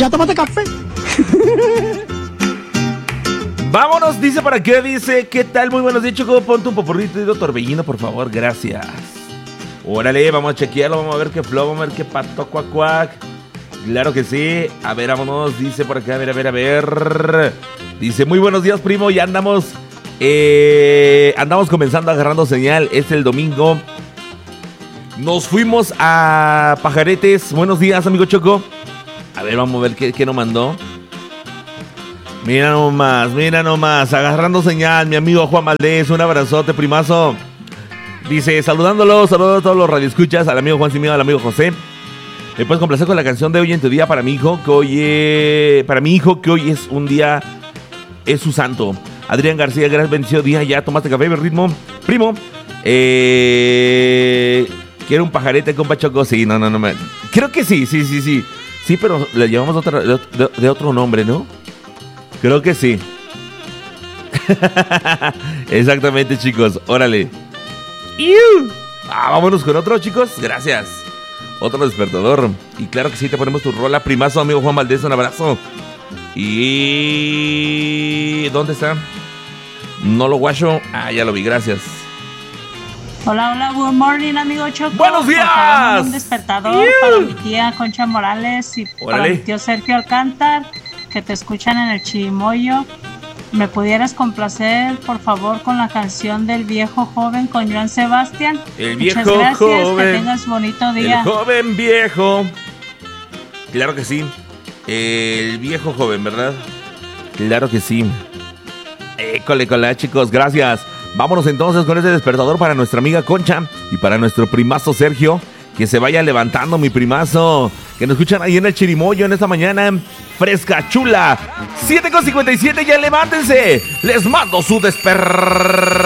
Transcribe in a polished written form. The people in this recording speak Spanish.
¿Ya tomaste café? Vámonos, dice para qué, dice, ¿qué tal? Muy buenos días, Choco, ponte un poporrito de torbellino, por favor, gracias. Órale, vamos a chequearlo, vamos a ver qué flow, vamos a ver qué pato, cuac, cuac. Claro que sí, a ver, vámonos, dice por acá, a ver. Dice, muy buenos días, primo, ya andamos comenzando agarrando señal, es el domingo. Nos fuimos a Pajaretes, buenos días, amigo Choco. A ver, vamos a ver qué nos mandó. Mira nomás, agarrando señal, mi amigo Juan Valdés, un abrazote, primazo. Dice, saludos a todos los radioescuchas, al amigo Juan Simeo, al amigo José. ¿Me puedes complacer con la canción de Hoy en tu día para mi hijo, que hoy es un día, es su santo? Adrián García, gracias, bendecido día, ya tomaste café, ritmo, primo. Quiero un pajarete con Pachoco, sí, no, creo que sí, pero le llamamos de otro nombre, ¿no? Creo que sí. Exactamente, chicos. Órale. Vámonos con otro, chicos. Gracias. Otro despertador. Y claro que sí, te ponemos tu rola, primazo, amigo Juan Valdés. Un abrazo. Y... ¿dónde está? No lo guacho. Ya lo vi, gracias. Hola, good morning, amigo Choco. ¡Buenos días! Un despertador para mi tía Concha Morales y para mi tío Sergio Alcántar, que te escuchan en el Chirimoyo. ¿Me pudieras complacer, por favor, con la canción del viejo joven con Joan Sebastián? El viejo Muchas gracias, joven. Que tengas bonito día. El joven viejo. Claro que sí. El viejo joven, ¿verdad? Claro que sí. École, chicos, gracias. Vámonos entonces con este despertador para nuestra amiga Concha y para nuestro primazo Sergio. Que se vaya levantando, mi primazo. Que nos escuchan ahí en el Chirimoyo en esta mañana fresca, chula. 7:57, ya levántense. Les mando su despertador.